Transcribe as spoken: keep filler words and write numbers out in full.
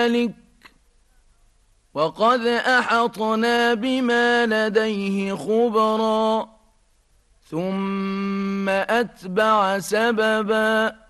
ذلك وقد أحطنا بما لديه خبرا ثم أتبع سببا